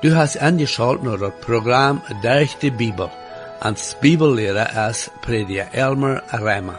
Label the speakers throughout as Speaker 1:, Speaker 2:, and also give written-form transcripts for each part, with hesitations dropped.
Speaker 1: Du hast angeschaut naar het programma Durch die Bibel. Als Bibellehrer ist Prediger Elmer Reimer.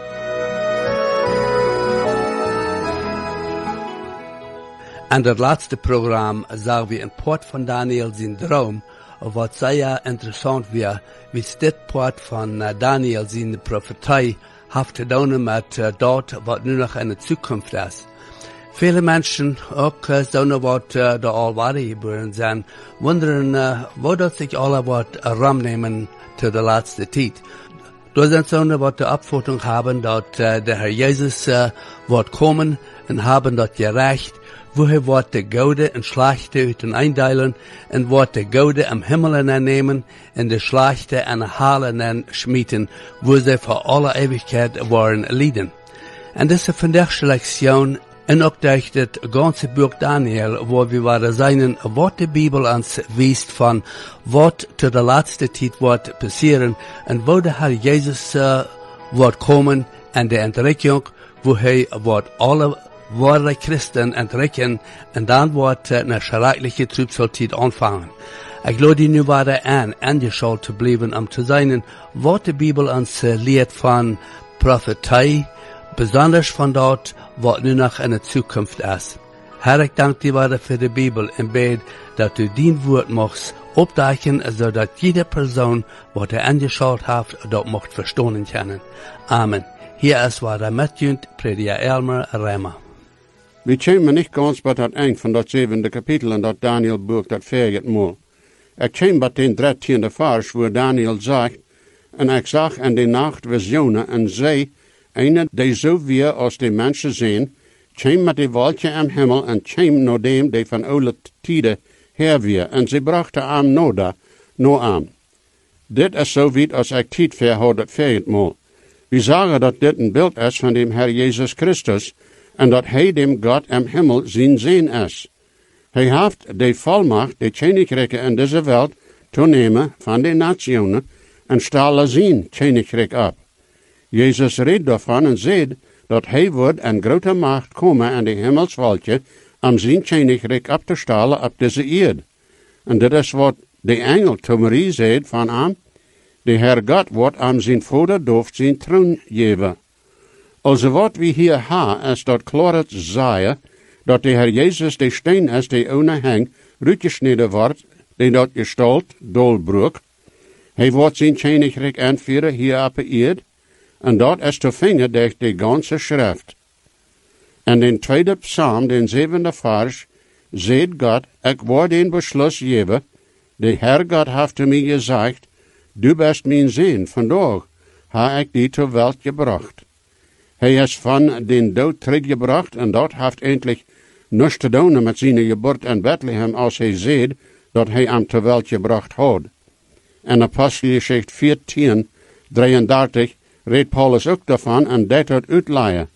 Speaker 1: In dat laatste programma zagen we een poort van Daniel zijn droom, wat zeer interessant was, wie dit poort van Daniel zijn profetie heeft te doen met dat wat nu nog in de toekomst is. Viele Menschen, ook zo'n wat de alweer geboren zijn, wonderen wo dat zich alle wat ramnemen te de laatste tijd. Er zijn zo'n wat de opvatting hebben dat de Heer Jezus wordt komen en hebben dat gerecht, wo hij wordt de goede en slechte uit eindelen en wordt de goede am Himmel nemen en de slechte aan de halen schmieten, wo ze voor alle eeuwigheid worden lieden. En deze vandaagse lektion en ook durch het ganze Buch Daniel, wo wir waren zijn, wat de Bibel ons wijst van wat te de laatste tijd wordt passeren en wo de Heer Jezus wordt komen en de entrekking, wo hij wordt alle ware Christen entrekken en dan wordt een schreckliche Trübsaltijd aanvangen. Ik lade die nu waren aan angeschaut te blijven om te zijn wat de Bibel ons leert van profetie, besonders van dat wat nu nog in de toekomst is. Herr, ik dank die waarde voor de Bibel en bid dat u dien woord mocht opdagen, zodat jede persoon wat angeschaut heeft, dat mocht verstaan kunnen. Amen. Hier is waar met u, Prediger Elmer Reimer.
Speaker 2: We komen niet ganz bij het eind van dat 7e kapitel in dat Daniel-boek dat 40 maal. Ik kom bij den 13e vers, waar Daniel zegt, en ik zag in de nacht visionen en zei, eine die zo weer als de mensen zijn, kwam met de wolkje am Himmel en kwam naar dem die van oude tijden her weer, en ze brachten am no am. Dit is zo weit als ik tijd verhoud het 40 maal. We zeggen dat dit een beeld is van dem Herr Jesus Christus, en dat hij dem God am Himmel zijn is. Hij heeft de volmacht, de königrijken in deze wereld, te nemen van de nationen, en stellen zijn koninkrijk op. Jezus redt daarvan en zegt dat hij wordt en grote macht komen aan de hemelswolkje om zijn koninkrijk op te stellen op deze aarde. En dit is wat de engel te Marie zegt van hem. De Heer God wordt aan zijn vaderdoft zijn troon geven. Also wat we hier hebben is dat klaar zeggen dat de Heer Jezus de steen is die ohne hang uitgesneden wordt, die dat gestalt dolbroek. Hij wordt zijn koninkrijk aanvieren hier op de aarde. En dat is te vinden durch de ganze Schrift. En in tweede psalm, den 7e vers, zegt God, ik word een beschluss geven, de Heer God heeft mij gezegd, du bist mijn zoon, vandaag ha ik die ter welt gebracht. Hij is van den dood teruggebracht en dat heeft eindelijk niets te doen met zijn geboorte in Bethlehem, als hij zegt dat hij hem ter welt gebracht had. En Apostelgeschichte 14, 33, redt Paulus ook daarvan en deed het uitleiden.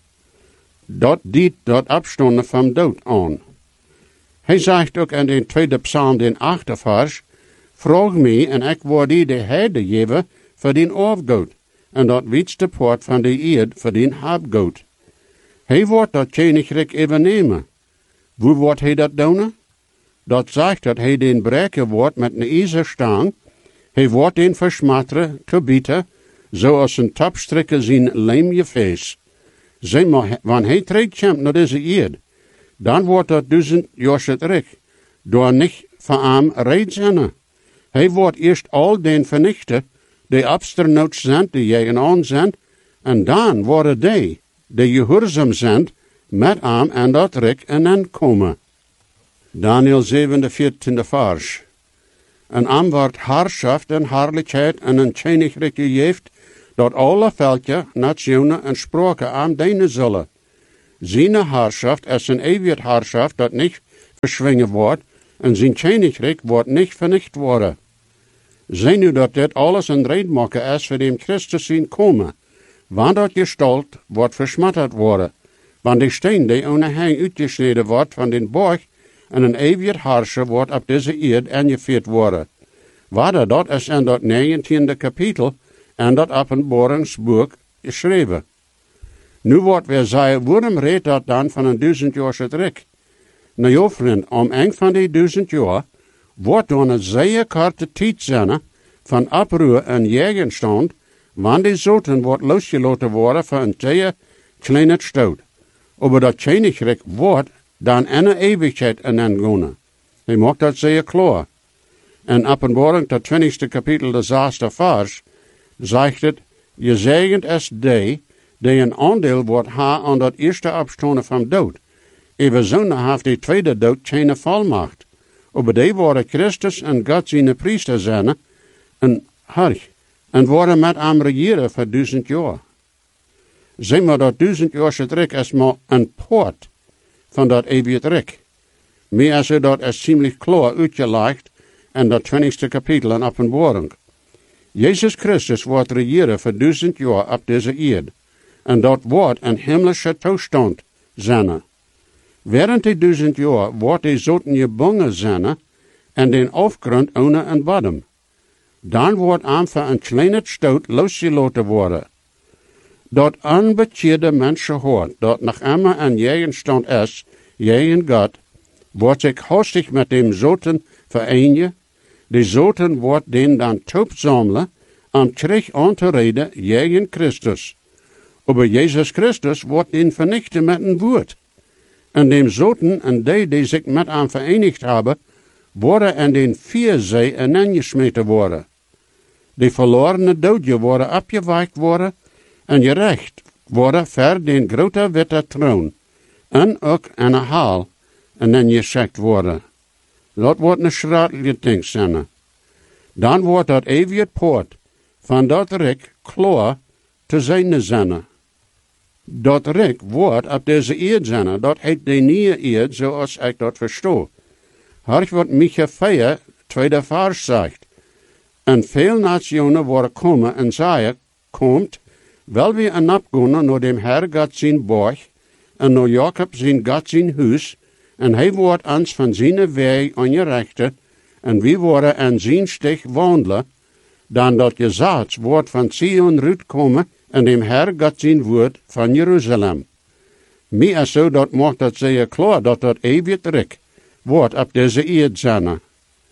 Speaker 2: Dat diet dat opstonden van dood aan. Hij zegt ook in de tweede psalm, den 8e vers, vraag mij en ik word die de herde geven voor den afgoed, en dat wietste poort van de eerd voor den habgoed. Hij wordt dat koninkrijk even nemen. Hoe wordt hij dat doen? Dat zegt dat hij den breken wordt met een ijzerstang, hij wordt den versmatteren, gebieten, zoals een tapstrikker zijn lijmgefeest. Zeg maar, wanneer hij terugkomt naar deze eerd, dan wordt dat 1000 jaar terug, door niet van hem reizen. Hij wordt eerst al den vernichten, die absternoot zijn, die jij aan zijn, en dan worden die gehoorzaam zijn, met hem en dat rijk en dan komen. Daniel 7, 14 vers. En hem wordt haarschaft en heerlijkheid en een koninkrijk gegeven, dat alle volken, nationen en spraken aan dienen zullen. Zijn haarschaft is een eeuwig haarschaft dat niet verschwingen wordt, en zijn koninkrijk wordt niet vernicht worden. Zie nu dat dit alles een redmaker is voor dem Christus zien komen, want dat gestalt wordt versmatterd worden, want de steen die ohne hang uitgesneden wordt van den borg, en een eeuwig haarscher wordt op deze eerd aangevierd worden. Waar dat is in dat 19e kapitel, en dat openbaringsboek geschreven. Nu wordt weer zeggen, waarom redt dat dan van een 1000 jaar terug? Nou ja, vriend, om een van die 1000 jaar wordt door een zeer korte tijd zijn van oproer en jegenstand, wanneer die zoten wordt losgelaten worden voor een zeer kleine stoot. Aber dat Königreich wordt dan eine Ewigkeit inangehen. Hij maakt dat zeer klar. En Openbaring, dat 20. kapitel, de 6e vers, zegt het, je zegent es die een aandeel wordt ha aan dat eerste opstaan van dood. Even zonder heeft die tweede dood geen volmacht. Aber die worden Christus en God zijn priester zijn, en herg, en worden met hem regeren voor 1000 jaar. Zeg maar dat 1000 jaar rijk is maar een poort van dat eeuwige rijk. Meer als dat is ziemlich klaar uitgelegd in dat 20e kapitel in Openbaring. Jezus Christus wordt regeren voor 1000 jaar op deze aarde. En dat wordt een hemelse toestand zijn. Während die 1000 jaar wordt die zoten gebangen zijn en den afgrond ohne een bodem. Dan wordt einfach een kleine stoot losgelaten worden. Dat onbekeerde mensen hoort, dat nog immer een jegenstand is, jegen God, wordt zich hastig met dem zoten vereenigen. Die zoten wordt den dan toepzamelen, om terug aan te reden jegen Christus. Aber Jezus Christus wordt den vernichten met een woord. En dem zoten en die zich met hem verenigd hebben, worden in den vierzee ineengesmeten worden. Die verlorene doodje worden opgewekt worden en gerecht worden voor den grote witte troon. En ook in een haal en dan geschikt worden. Dat wordt een schratelijke ding zijn. Dan wordt dat eeuwige poort van dat rijk klaar te zijn zijn. Dat rijk wordt op deze eerd zijn, dat heet de nieuwe eerd, zoals ik dat verstoor. Hark wat Micha 4, tweede vers zegt. En veel nationen worden komen en zeggen, komt, wel weer een opgaan naar dem Herr God zijn borg, en naar Jacob zijn God zijn huis, en hij wordt ons van zijn weg aangerechten, en we worden aan zijn steg wandelen, dan dat je zaad wordt van Sion uitkomen, en dem Herr God zijn woord van Jeruzalem. Mij is zo dat maakt dat zeer klaar dat dat eeuwig rijk wordt op deze eerd zijn.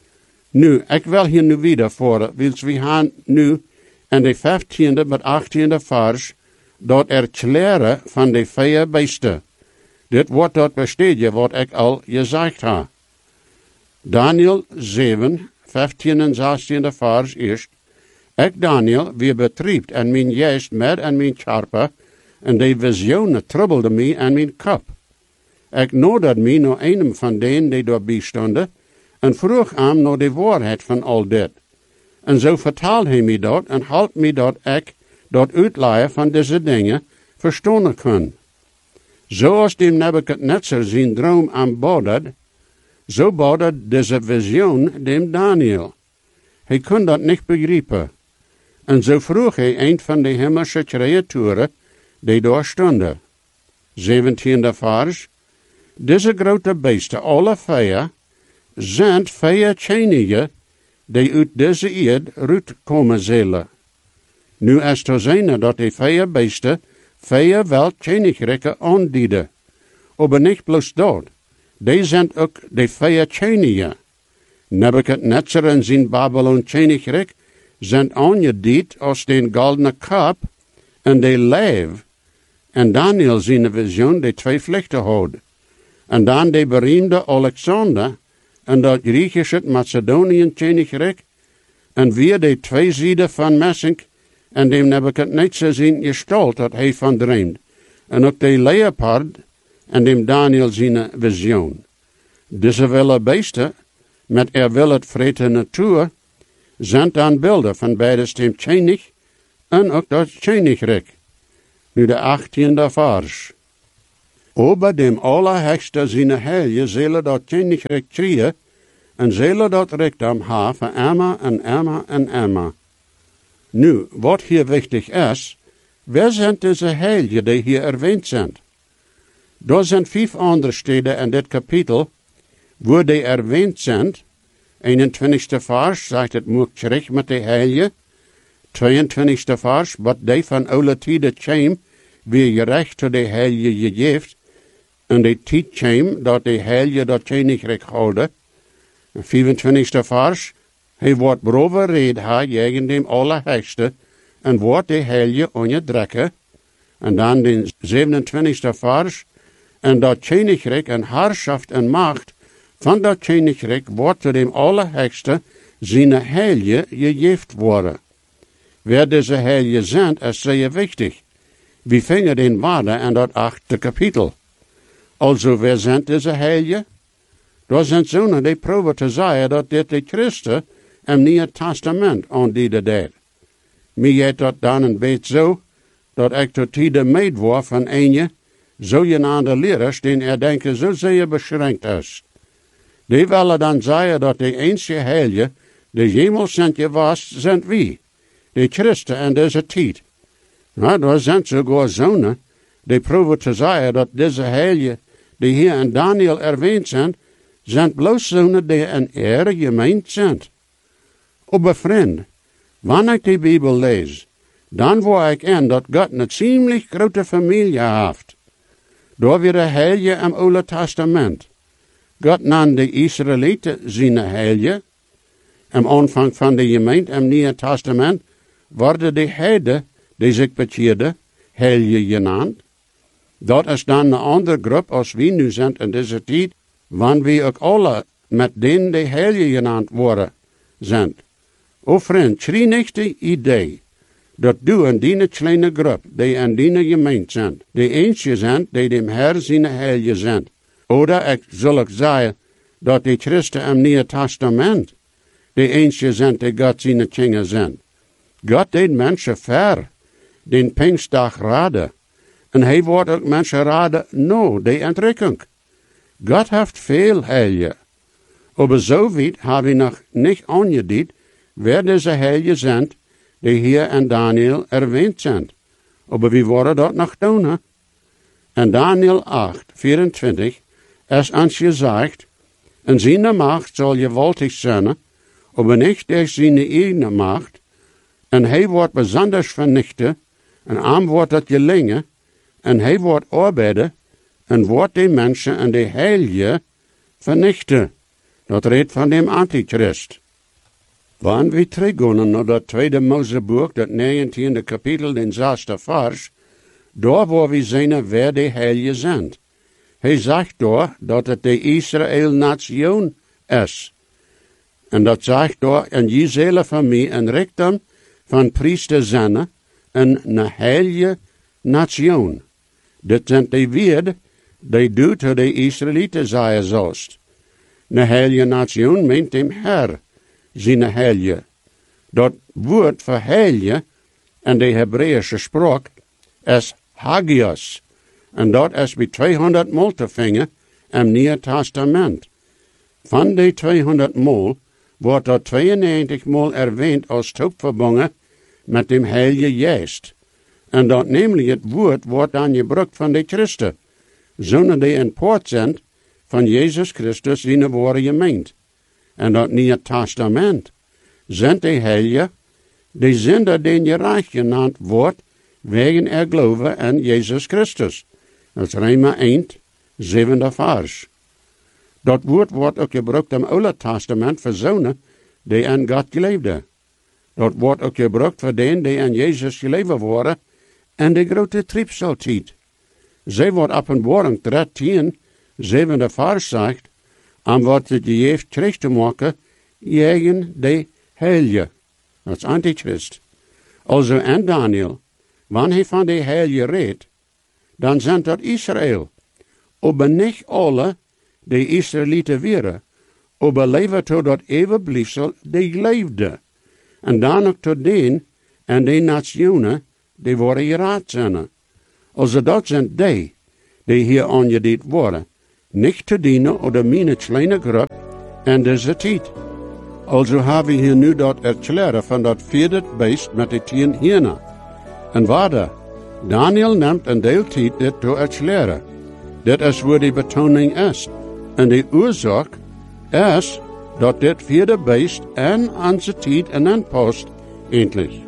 Speaker 2: Nu, ik wil hier nu wieder voor, wils we gaan nu in de 15e met 18e vers dat erklaren van de 4 beesten. Dit wordt dat bestedje wat ik al gezegd heb. Daniel 7, 15 en 16e vers is, ik Daniel, wie betriebt en mijn geest met en mijn charpe, en de visionen trubbelde mij en mijn kop. Ik nodigde mij naar een van denen die daarbij stonden, en vroeg hem naar de waarheid van al dit. En zo vertaalde hij mij dat, en hielp mij dat ik dat uitleggen van deze dingen verstaan kon. Zoals dem Nebuchadnezzar zijn droom aanbood, zo bood deze visioen dem Daniel. Hij kon dat niet begrijpen. En zo vroeg hij een van de hemelse creaturen die daar stonden. 17e vers. Deze grote beesten, alle 4, zijn 4 koningen die uit deze eerd uitkomen zullen. Nu is te zijn dat die 4 beesten 4 welkönigrijken aandienen. Maar niet bloos dat. Die zijn ook de 4 koningen. Nebuchadnezzar en zijn Babylon koninkrijk zijn aangediend als den goldene kap en de leeuw. En Daniel zijn visioen de 2 vlechten houdt. En dan de beroemde Alexander en dat Griechische Macedoniën koninkrijk en weer de 2 zijden van messing en dem Nebuchadnezzar zijn gestalt dat hij van dreamt. En ook de leopard en dem Daniel zijn visioen. Deze wilde beesten met wil het vrede natuur zijn dan beelden van beide stem koning en ook dat koninkrijk. Nu de 18e vers. Ober dem Allerhöchste zijn helje zullen dat koninkrijk kriegen en zullen dat rijkdom hebben voor immer en immer en immer. Nu, wat hier wichtig is, wer zijn deze helje die hier erwähnt zijn? Er zijn 5 andere steden in dit kapitel, waar die erwähnt zijn. 21. vers zegt het moet terug met de helje. 22. vers, wat die van oude tijden kwam, wie gerecht door de helje gegeven, en de tijd kwam dat de helje dat koninkrijk houden. 25. vers. Hij wordt beroverreed tegen dem Allerhöchste en wordt de Heilige onderdrukken. En dan de 27. vers. En dat Koninkrijk en Herrschaft en Macht van dat Koninkrijk wordt zu dem Allerhöchste zijn Heilige gegeven worden. Wer deze Heilige zijn, is zeer wichtig. We vingen den waarde in dat 8e kapitel. Also, wer zijn deze Heilige? Daar zijn zonen die proeven te zeggen dat dit de Christen im Nieuwe Testament aandienen deed. Mij gaat dat dan een beetje zo, dat ik tot tijde meid word van een zogenaamde leerders, die denken zo zeer beschränkt is. Die willen dan zeggen dat de enige Heilige, de Jemelszendje was, zijn wie? De Christen in deze tijd. Nou, daar zijn sogar zonen, die proeven te zeggen dat deze Heilige, die hier in Daniel erwähnt zijn bloos zonen die in Ere gemeend zijn. Maar vriend, wanneer ik de Bijbel lees, dan word ik in dat God een ziemlich grote familie heeft. Door weer de Heilige im Oude Testament. God nam de Israëlieten zijn Heilige. Am aanvang van de gemeente im Nieuwe Testament worden de Heiden, die zich bekeerden, Heilige genaamd. Dat is dan een andere groep als wie nu zijn in deze tijd, wanneer we ook alle met denen die Heilige genaamd worden zijn. O vriend, schrie niet de idee dat du en die kleine groep, die in die gemeente zijn, de eentje zijn die dem Herr zijn Heilige zijn. Oder ik zal ook zeggen dat de Christen im Nieuwe Testament de eentje zijn die God zijn kinderen zijn. God deed mensen ver, den Pinkstdag raden. En hij wordt ook mensen raden, no, de entrekking. God heeft veel Heilige. Maar zo weit hebben we nog niet aangediend, wer deze Heilige zijn, die hier in Daniel erwähnt zijn. Maar we worden dat nog doen. In Daniel 8, 24 is ons gezegd, en zijn macht zal gewaltig zijn, maar niet door zijn eigen macht, en hij wordt besonders vernichten, en aan wordt dat gelingen, en hij wordt arbeiden, en wordt de mensen en de Heilige vernichten. Dat redt van dem Antichrist. Wanneer we teruggaan naar dat 2e Moseboek, dat 19e kapitel, den 6e vers, daar waar we zien wer de Heilige zijn. Hij zegt daar dat het de Israël-nation is. En dat zegt daar, en je zullen van mij een richting van priester zijn, een heilige nation. Dit zijn de woorden die du tot de Israëlieten zeggen zult. Een heilige nation meent dem Herr, zijn heilige. Dat woord voor heilige in de Hebreeuwse spraak is hagios. En dat is bij 200 mal te vinden im Nieuwe Testament. Van de 200 mal wordt dat 92 mal erwähnt als toeverbonden met dem Heilige Geest. En dat namelijk het woord wordt dan gebruikt van de Christen, zonen die in poort zijn van Jezus Christus in de ware gemeente. En dat Nieuwe Testament zijn de Heilige, die zinder den je reich genaamd wordt, wegen er geloven in Jezus Christus. Dat is Roma 1, 7e vers. Dat woord wordt ook gebruikt im Oude Testament voor zonen die in God geleefden. Dat wordt ook gebruikt voor denen die in Jezus geleefd worden en de grote triebseltijd. Zij wordt Openbaring 13, 7e vers zegt, en wordt het gegeven terug te maken tegen de Heilige. Dat is Antichrist. Also in Daniel, wanneer hij van de Heilige redt, dan zijn dat Israël. Maar niet alle die Israëlieten waren, maar leven tot dat eeuwbliefsel die leefde. En dan ook tot den en de nationen die worden geraad zijn. Also dat zijn die hier aangediend worden. Niet te dienen oder mijn kleine groep en deze tijd. Also hebben we hier nu dat erklaren van dat 4e beest met de 10 hienen. En waarde, Daniel neemt een deel tijd dit te erklaren. Dit is waar de betoning is. En de oorzaak is dat dit 4e beest en onze tijd en aanpast, endlich.